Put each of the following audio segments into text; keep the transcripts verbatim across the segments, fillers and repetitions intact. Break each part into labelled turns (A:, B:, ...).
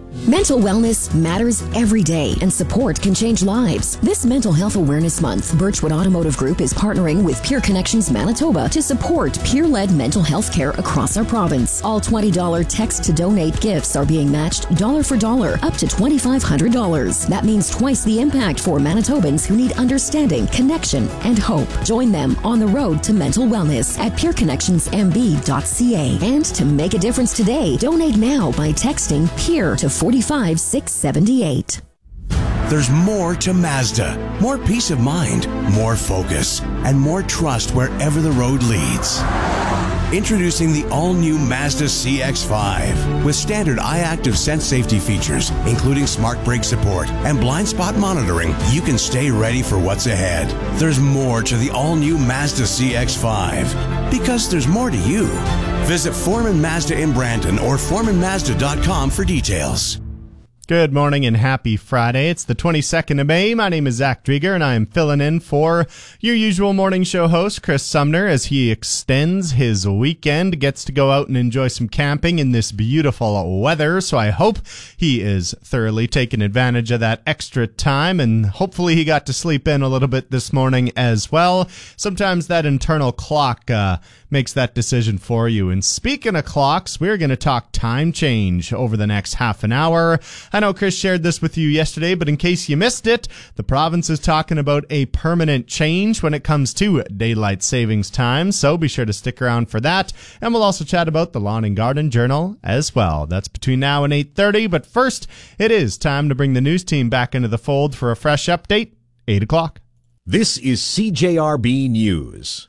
A: Mental wellness matters every day, and support can change lives. This Mental Health Awareness Month, Birchwood Automotive Group is partnering with Peer Connections Manitoba to support peer-led mental health care across our province. All twenty dollars text-to-donate gifts are being matched dollar for dollar, up to two thousand five hundred dollars. That means twice the impact for Manitobans who need understanding, connection, and hope. Join them on the road to mental wellness at peer connections m b dot c a. And to make a difference today, donate now by texting PEER to forty-five six seventy-eight.
B: There's more to Mazda. More peace of mind, more focus, and more trust wherever the road leads. Introducing the all-new Mazda C X five. With standard iActive Sense safety features, including smart brake support and blind spot monitoring, you can stay ready for what's ahead. There's more to the all-new Mazda C X five. Because there's more to you. Visit Foreman Mazda in Brandon or foreman mazda dot com for details.
C: Good morning and happy Friday. It's the twenty-second of May. My name is Zach Drieger, and I am filling in for your usual morning show host, Chris Sumner, as he extends his weekend, gets to go out and enjoy some camping in this beautiful weather. So I hope he is thoroughly taking advantage of that extra time, and hopefully he got to sleep in a little bit this morning as well. Sometimes that internal clock uh, makes that decision for you. And speaking of clocks, we're going to talk time change over the next half an hour. I know Chris shared this with you yesterday, but in case you missed it, the province is talking about a permanent change when it comes to daylight savings time, so be sure to stick around for that. And we'll also chat about the Lawn and Garden Journal as well. That's between now and eight thirty, but first, it is time to bring the news team back into the fold for a fresh update, eight o'clock.
D: This is C J R B News.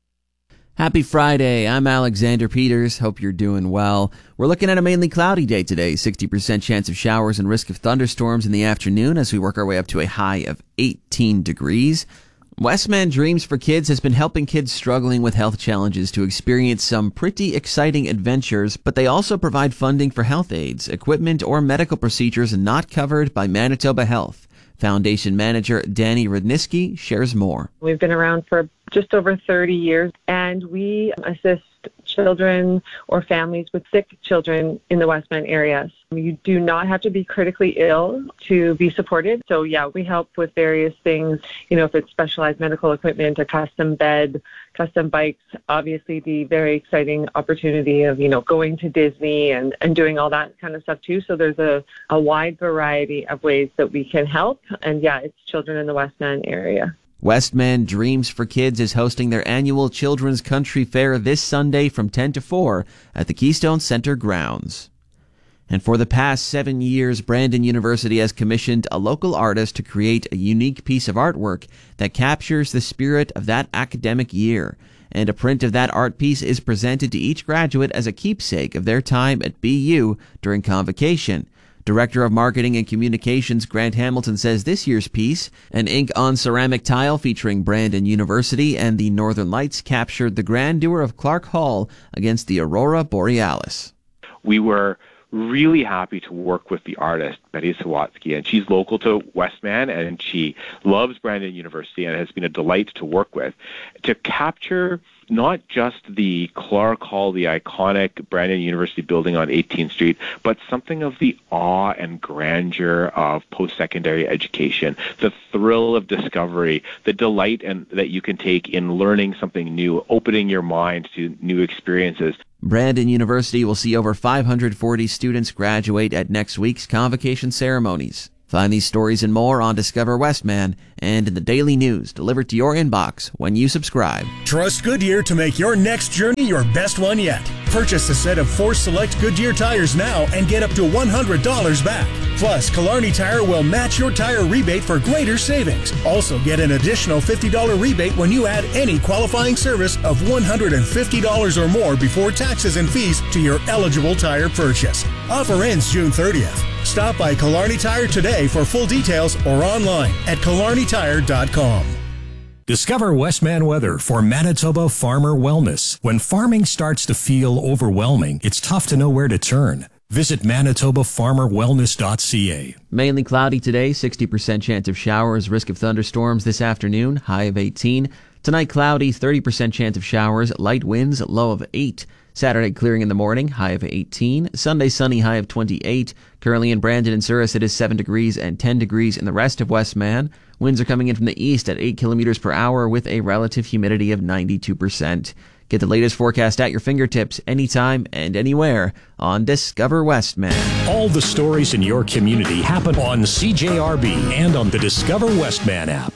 E: Happy Friday. I'm Alexander Peters. Hope you're doing well. We're looking at a mainly cloudy day today. sixty percent chance of showers and risk of thunderstorms in the afternoon as we work our way up to a high of eighteen degrees. Westman Dreams for Kids has been helping kids struggling with health challenges to experience some pretty exciting adventures, but they also provide funding for health aids, equipment, or medical procedures not covered by Manitoba Health. Foundation manager Danny Rudniski shares more.
F: We've been around for just over thirty years, and we assist children or families with sick children in the Westman area. You do not have to be critically ill to be supported. So, yeah, we help with various things, you know, if it's specialized medical equipment, a custom bed, custom bikes, obviously the very exciting opportunity of, you know, going to Disney and, and doing all that kind of stuff too. So there's a, a wide variety of ways that we can help. And, yeah, it's children in the Westman area.
E: Westman Dreams for Kids is hosting their annual Children's Country Fair this Sunday from ten to four at the Keystone Center grounds. And for the past seven years, Brandon University has commissioned a local artist to create a unique piece of artwork that captures the spirit of that academic year. And a print of that art piece is presented to each graduate as a keepsake of their time at B U during convocation. Director of Marketing and Communications Grant Hamilton says this year's piece, an ink-on-ceramic tile featuring Brandon University and the Northern Lights, captured the grandeur of Clark Hall against the Aurora Borealis.
G: We were really happy to work with the artist, Betty Sawatsky, and she's local to Westman, and she loves Brandon University and has been a delight to work with, to capture not just the Clark Hall, the iconic Brandon University building on eighteenth Street, but something of the awe and grandeur of post-secondary education, the thrill of discovery, the delight and that you can take in learning something new, opening your mind to new experiences.
E: Brandon University will see over five hundred forty students graduate at next week's convocation ceremonies. Find these stories and more on Discover Westman and in the daily news delivered to your inbox when you subscribe.
H: Trust Goodyear to make your next journey your best one yet. Purchase a set of four select Goodyear tires now and get up to one hundred dollars back. Plus, Killarney Tire will match your tire rebate for greater savings. Also, get an additional fifty dollars rebate when you add any qualifying service of one hundred fifty dollars or more before taxes and fees to your eligible tire purchase. Offer ends June thirtieth. Stop by Killarney Tire today for full details or online at killarney tire dot com.
D: Discover Westman weather for Manitoba Farmer Wellness. When farming starts to feel overwhelming, it's tough to know where to turn. Visit manitoba farmer wellness dot c a.
E: Mainly cloudy today, sixty percent chance of showers, risk of thunderstorms this afternoon, high of eighteen. Tonight, cloudy, thirty percent chance of showers, light winds, low of eight. Saturday, clearing in the morning, high of eighteen. Sunday, sunny, high of twenty-eight. Currently in Brandon and Souris, it is seven degrees and ten degrees in the rest of Westman. Winds are coming in from the east at eight kilometers per hour with a relative humidity of ninety-two percent. Get the latest forecast at your fingertips anytime and anywhere on Discover Westman.
D: All the stories in your community happen on C J R B and on the Discover Westman app.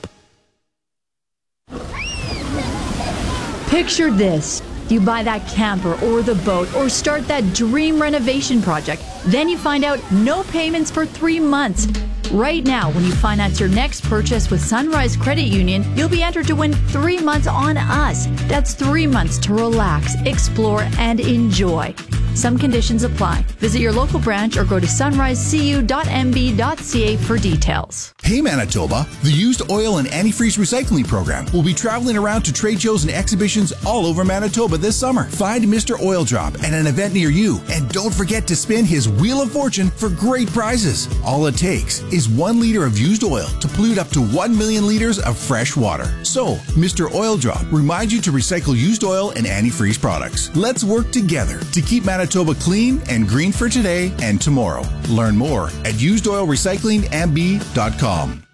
I: Picture this. You buy that camper or the boat or start that dream renovation project. Then you find out no payments for three months. Right now, when you finance your next purchase with Sunrise Credit Union, you'll be entered to win three months on us. That's three months to relax, explore, and enjoy. Some conditions apply. Visit your local branch or go to sunrise c u dot m b dot c a for details.
J: Hey Manitoba, the Used Oil and Antifreeze Recycling Program will be traveling around to trade shows and exhibitions all over Manitoba this summer. Find Mister Oil Drop at an event near you, and don't forget to spin his Wheel of Fortune for great prizes. All it takes is one liter of used oil to pollute up to one million liters of fresh water. So, Mister Oil Drop reminds you to recycle used oil and antifreeze products. Let's work together to keep Manitoba clean and green for today and tomorrow. Learn more at used oil recycling m b dot com.